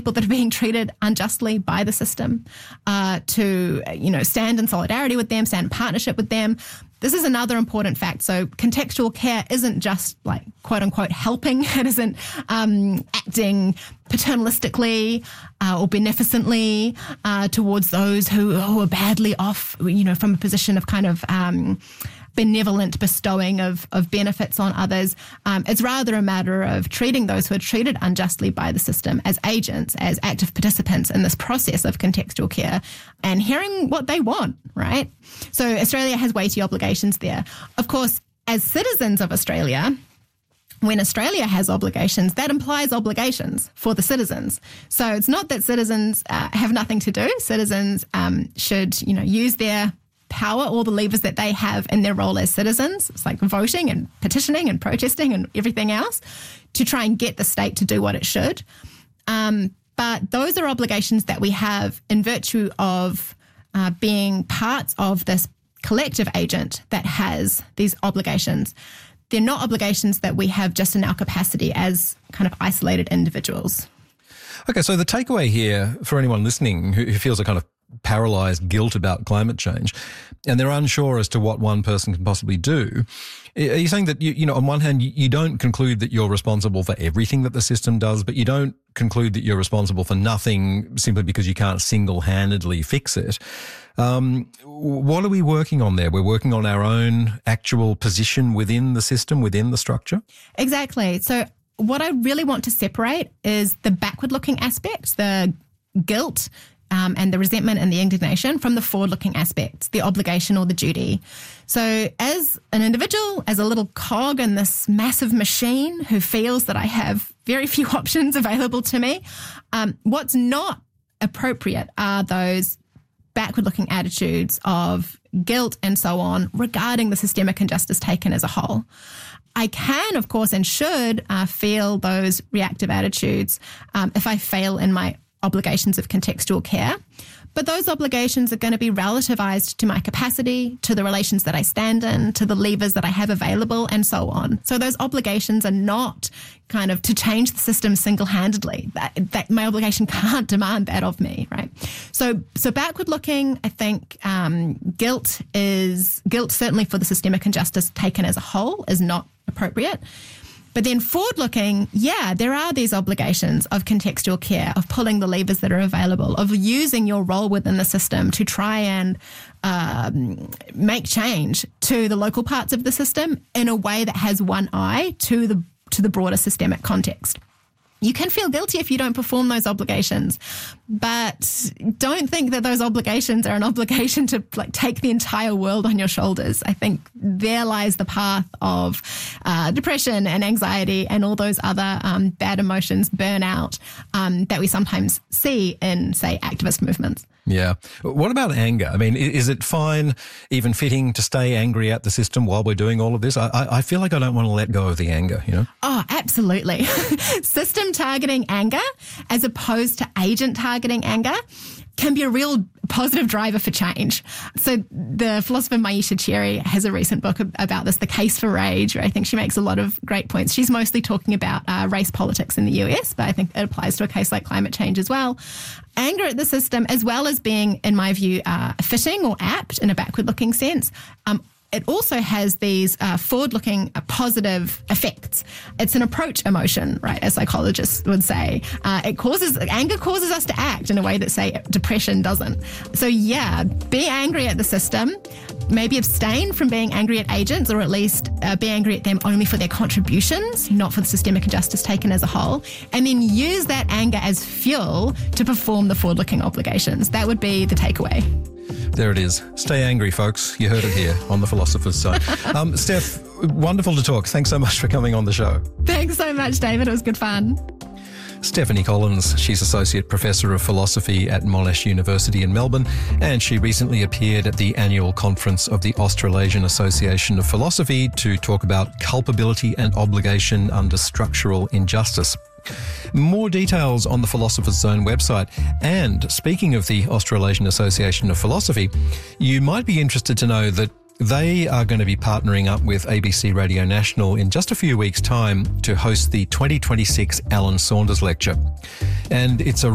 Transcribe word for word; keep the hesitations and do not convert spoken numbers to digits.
people that are being treated unjustly by the system, uh, to, you know, stand in solidarity with them, stand in partnership with them. This is another important fact. So contextual care isn't just like, quote unquote, helping. It isn't um, acting paternalistically uh, or beneficently uh, towards those who, who are badly off, you know, from a position of kind of um, benevolent bestowing of, of benefits on others. Um, it's rather a matter of treating those who are treated unjustly by the system as agents, as active participants in this process of contextual care and hearing what they want, right? So Australia has weighty obligations there. Of course, as citizens of Australia, when Australia has obligations, that implies obligations for the citizens. So it's not that citizens uh, have nothing to do. Citizens um, should, you know, use their power, all the levers that they have in their role as citizens. It's like voting and petitioning and protesting and everything else to try and get the state to do what it should. Um, but those are obligations that we have in virtue of uh, being parts of this collective agent that has these obligations. They're not obligations that we have just in our capacity as kind of isolated individuals. Okay, so the takeaway here for anyone listening who, who feels a kind of paralysed guilt about climate change and they're unsure as to what one person can possibly do, are you saying that, you, you know, on one hand, you, you don't conclude that you're responsible for everything that the system does, but you don't conclude that you're responsible for nothing simply because you can't single-handedly fix it? Um, what are we working on there? We're working on our own actual position within the system, within the structure? Exactly. So what I really want to separate is the backward-looking aspects, the guilt um, and the resentment and the indignation from the forward-looking aspects, the obligation or the duty. So as an individual, as a little cog in this massive machine who feels that I have very few options available to me, um, what's not appropriate are those backward-looking attitudes of guilt and so on regarding the systemic injustice taken as a whole. I can, of course, and should uh, feel those reactive attitudes um, if I fail in my obligations of contextual care. But those obligations are going to be relativized to my capacity, to the relations that I stand in, to the levers that I have available, and so on. So those obligations are not kind of to change the system single-handedly. That, that my obligation can't demand that of me, right? So, so backward-looking, I think um, guilt is guilt certainly for the systemic injustice taken as a whole is not appropriate. But then forward-looking, yeah, there are these obligations of contextual care, of pulling the levers that are available, of using your role within the system to try and um, make change to the local parts of the system in a way that has one eye to the to the broader systemic context. You can feel guilty if you don't perform those obligations, but don't think that those obligations are an obligation to like take the entire world on your shoulders. I think there lies the path of uh, depression and anxiety and all those other um, bad emotions, burnout um, that we sometimes see in, say, activist movements. Yeah. What about anger? I mean, is it fine, even fitting, to stay angry at the system while we're doing all of this? I, I feel like I don't want to let go of the anger, you know? Oh, absolutely. System targeting anger as opposed to agent targeting anger can be a real positive driver for change. So the philosopher Myisha Cherry has a recent book about this, The Case for Rage, where I think she makes a lot of great points. She's mostly talking about uh, race politics in the U S, but I think it applies to a case like climate change as well. Anger at the system, as well as being, in my view, uh, fitting or apt in a backward-looking sense, um, it also has these uh, forward-looking uh, positive effects. It's an approach emotion, right, as psychologists would say. Uh, it causes, anger causes us to act in a way that, say, depression doesn't. So, yeah, be angry at the system, maybe abstain from being angry at agents, or at least uh, be angry at them only for their contributions, not for the systemic injustice taken as a whole, and then use that anger as fuel to perform the forward-looking obligations. That would be the takeaway. There it is. Stay angry, folks. You heard it here on The Philosopher's Zone. Um, Steph, wonderful to talk. Thanks so much for coming on the show. Thanks so much, David. It was good fun. Stephanie Collins, she's Associate Professor of Philosophy at Monash University in Melbourne, and she recently appeared at the annual conference of the Australasian Association of Philosophy to talk about culpability and obligation under structural injustice. More details on the Philosopher's Zone website. And speaking of the Australasian Association of Philosophy, you might be interested to know that they are going to be partnering up with A B C Radio National in just a few weeks' time to host the twenty twenty-six Alan Saunders Lecture. And it's a